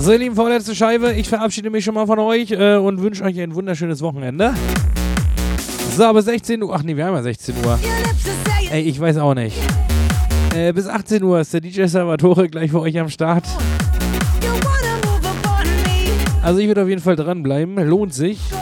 So, ihr Lieben, vorletzte Scheibe. Ich verabschiede mich schon mal von euch und wünsche euch ein wunderschönes Wochenende. So, bis 16 Uhr. Ach nee, wir haben ja 16 Uhr. Ey, ich weiß auch nicht. Bis 18 Uhr ist der DJ Salvatore gleich für euch am Start. Also ich würde auf jeden Fall dranbleiben. Lohnt sich.